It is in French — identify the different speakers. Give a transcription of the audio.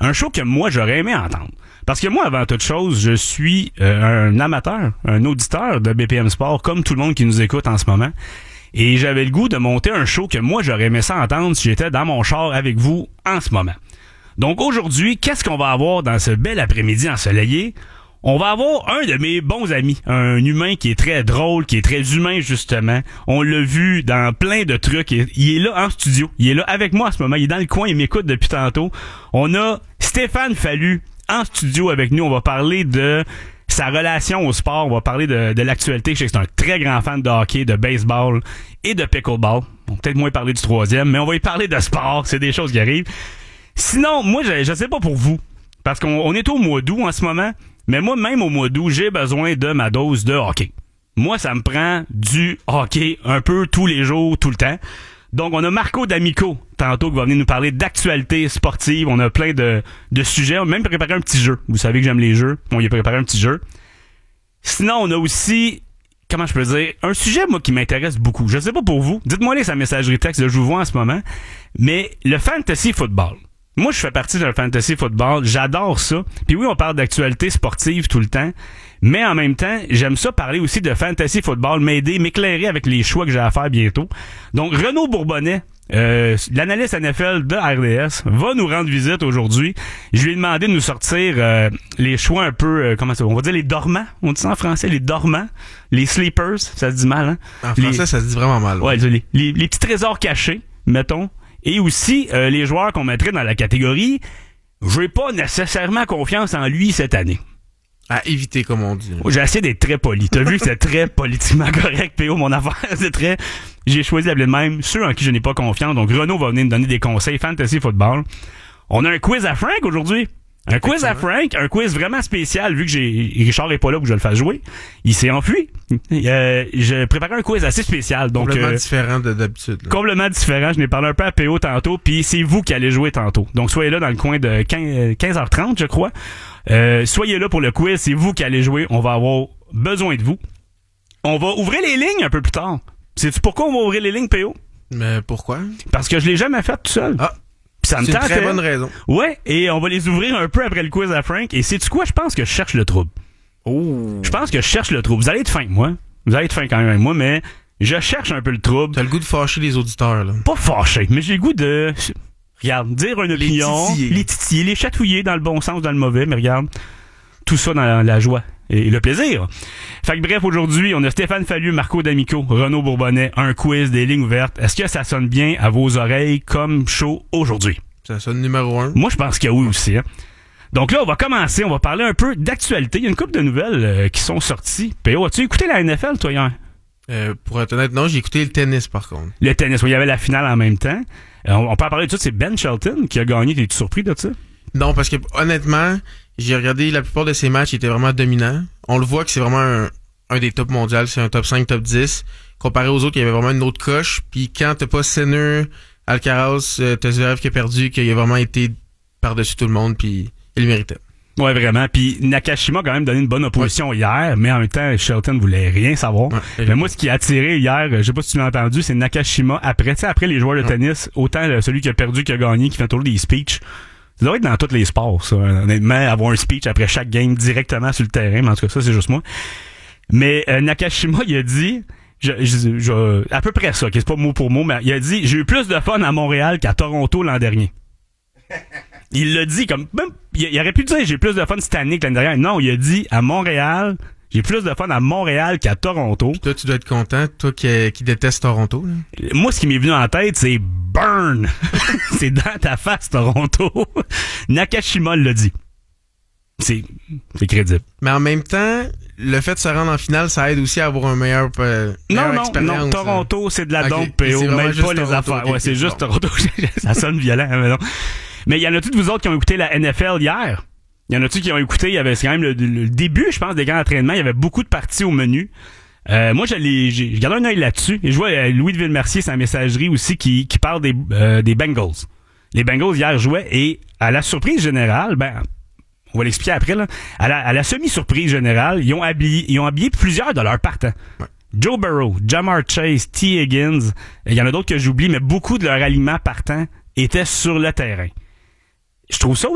Speaker 1: Un show que moi, j'aurais aimé entendre. Parce que moi, avant toute chose, je suis un amateur, un auditeur de BPM Sport, comme tout le monde qui nous écoute en ce moment. Et j'avais le goût de monter un show que moi, j'aurais aimé ça entendre si j'étais dans mon char avec vous en ce moment. Donc aujourd'hui, qu'est-ce qu'on va avoir dans ce bel après-midi ensoleillé? On va avoir un de mes bons amis, un humain qui est très drôle, qui est très humain justement. On l'a vu dans plein de trucs. Il est là en studio. Il est là avec moi en ce moment. Il est dans le coin, il m'écoute depuis tantôt. On a Stéphane Fallu en studio avec nous. On va parler de sa relation au sport. On va parler de l'actualité. Je sais que c'est un très grand fan de hockey, de baseball et de pickleball. On va peut-être moins parler du troisième, mais on va y parler de sport. C'est des choses qui arrivent. Sinon, moi, je sais pas pour vous, parce qu'on est au mois d'août en ce moment. Mais moi, même au mois d'août, j'ai besoin de ma dose de hockey. Moi, ça me prend du hockey un peu tous les jours, tout le temps. Donc, on a Marco D'Amico, tantôt, qui va venir nous parler d'actualité sportive. On a plein de sujets. On a même préparé un petit jeu. Vous savez que j'aime les jeux. On y a préparé un petit jeu. Sinon, on a aussi, comment je peux dire, un sujet, moi, qui m'intéresse beaucoup. Je sais pas pour vous. Dites-moi sa messagerie texte, là, je vous vois en ce moment. Mais le fantasy football. Moi, je fais partie d'un fantasy football. J'adore ça. Puis oui, on parle d'actualité sportive tout le temps. Mais en même temps, j'aime ça parler aussi de fantasy football, m'éclairer avec les choix que j'ai à faire bientôt. Donc, Renaud Bourbonnais, l'analyste NFL de RDS, va nous rendre visite aujourd'hui. Je lui ai demandé de nous sortir les choix un peu, comment ça, on va dire les dormants. On dit ça en français, les dormants. Les sleepers, ça se dit mal, hein?
Speaker 2: En français, ça se dit vraiment mal.
Speaker 1: Ouais, les petits trésors cachés, mettons. Et aussi, les joueurs qu'on mettrait dans la catégorie, j'ai pas nécessairement confiance en lui cette année.
Speaker 2: À éviter, comme on dit.
Speaker 1: J'ai essayé d'être très poli. T'as vu que c'est très politiquement correct, PO, mon affaire. C'est très... J'ai choisi d'appeler de même ceux en qui je n'ai pas confiance. Donc, Renaud va venir me donner des conseils fantasy football. On a un quiz à Frank aujourd'hui. Un quiz à Frank, un quiz vraiment spécial, vu que Richard est pas là pour que je le fasse jouer. Il s'est enfui. J'ai préparé un quiz assez spécial. Donc,
Speaker 2: complètement différent d'habitude. Là.
Speaker 1: Complètement différent. Je n'ai parlé un peu à PO tantôt, puis c'est vous qui allez jouer tantôt. Donc, soyez là dans le coin de 15h30, je crois. Soyez là pour le quiz, c'est vous qui allez jouer. On va avoir besoin de vous. On va ouvrir les lignes un peu plus tard. Sais-tu pourquoi on va ouvrir les lignes, PO?
Speaker 2: Mais pourquoi?
Speaker 1: Parce que je l'ai jamais fait tout seul.
Speaker 2: Ah!
Speaker 1: Ça me
Speaker 2: c'est une
Speaker 1: tentait.
Speaker 2: très bonne raison.
Speaker 1: Ouais, et on va les ouvrir un peu après le quiz à Frank. Et sais-tu quoi? Je pense que je cherche le trouble.
Speaker 2: Oh!
Speaker 1: Je pense que je cherche le trouble. Vous allez être fin avec moi. Vous allez être fin quand même avec moi, mais je cherche un peu le trouble.
Speaker 2: T'as le goût de fâcher les auditeurs, là.
Speaker 1: Pas fâcher, mais j'ai le goût de... Regarde, dire une opinion,
Speaker 2: titiller.
Speaker 1: les titiller, les chatouiller dans le bon sens, dans le mauvais, mais regarde, tout ça dans la joie et le plaisir. Fait que bref, aujourd'hui, on a Stéphane Fallu, Marco D'Amico, Renaud Bourbonnais, un quiz, des lignes ouvertes. Est-ce que ça sonne bien à vos oreilles comme chaud aujourd'hui?
Speaker 2: Ça sonne numéro 1.
Speaker 1: Moi, je pense que oui aussi. Hein? Donc là, on va commencer, on va parler un peu d'actualité. Il y a une couple de nouvelles qui sont sorties. PO, as-tu écouté la NFL, toi, hier?
Speaker 2: Pour être honnête, non, j'ai écouté le tennis, par contre.
Speaker 1: Le tennis, oui, il y avait la finale en même temps. On peut en parler de ça, c'est Ben Shelton qui a gagné. T'es-tu surpris de ça?
Speaker 2: Non, parce que honnêtement, j'ai regardé la plupart de ses matchs, il était vraiment dominant. On le voit que c'est vraiment un des top mondiaux, c'est un top 5, top 10. Comparé aux autres, il y avait vraiment une autre coche. Puis quand t'as pas Sinner, Alcaraz, t'as Zverev qui a perdu, qu'il a vraiment été par-dessus tout le monde, puis il le méritait.
Speaker 1: Ouais, vraiment. Puis Nakashima a quand même donné une bonne opposition hier, mais en même temps, Shelton voulait rien savoir.
Speaker 2: Ouais,
Speaker 1: mais moi, ce qui a attiré hier, je sais pas si tu l'as entendu, c'est Nakashima après. Tu sais, après les joueurs de tennis, autant celui qui a perdu qui a gagné, qui fait toujours des speeches. Ça doit être dans tous les sports, ça. Honnêtement, avoir un speech après chaque game directement sur le terrain, mais en tout cas, ça, c'est juste moi. Mais Nakashima, il a dit... à peu près ça, qui c'est pas mot pour mot, mais il a dit, j'ai eu plus de fun à Montréal qu'à Toronto l'an dernier. Il l'a dit comme, même, il aurait pu dire, j'ai plus de fun cette année que l'année dernière. Non, il a dit, à Montréal, j'ai plus de fun à Montréal qu'à Toronto.
Speaker 2: Puis toi, tu dois être content, toi qui détestes Toronto, là.
Speaker 1: Moi, ce qui m'est venu en tête, c'est burn. C'est dans ta face, Toronto. Nakashima l'a dit. C'est crédible.
Speaker 2: Mais en même temps, le fait de se rendre en finale, ça aide aussi à avoir un meilleur expérience.
Speaker 1: Non, Toronto, c'est de la dompe, PO,
Speaker 2: c'est
Speaker 1: même pas
Speaker 2: juste
Speaker 1: les
Speaker 2: Toronto,
Speaker 1: affaires.
Speaker 2: ok,
Speaker 1: Ouais, c'est
Speaker 2: ok,
Speaker 1: juste
Speaker 2: bon.
Speaker 1: Toronto. Ça sonne violent, hein, mais non. Mais il y en a-tu de vous autres qui ont écouté la NFL hier? Il y en a-tu qui ont écouté? Il y avait quand même le début, je pense, des camps d'entraînement. Il y avait beaucoup de parties au menu. Moi, j'ai gardé un œil là-dessus. Et je vois Louis de Villemercier, sa messagerie aussi, qui parle des Bengals. Les Bengals, hier, jouaient et à la surprise générale, on va l'expliquer après, là. À la semi-surprise générale, ils ont habillé plusieurs de leurs partants.
Speaker 2: Ouais.
Speaker 1: Joe Burrow, Jamar Chase, T. Higgins, il y en a d'autres que j'oublie, mais beaucoup de leurs aliments partants étaient sur le terrain. Je trouve ça